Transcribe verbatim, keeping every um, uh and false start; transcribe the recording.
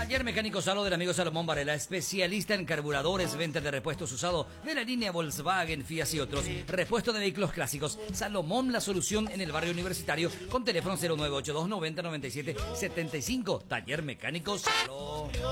Taller Mecánico Salo del amigo Salomón Varela, especialista en carburadores, venta de repuestos usados de la línea Volkswagen, Fiat y otros. Repuesto de vehículos clásicos. Salomón, la solución en el barrio universitario, con teléfono cero nueve ocho dos noventa noventa y siete setenta y cinco. Taller Mecánico Salo.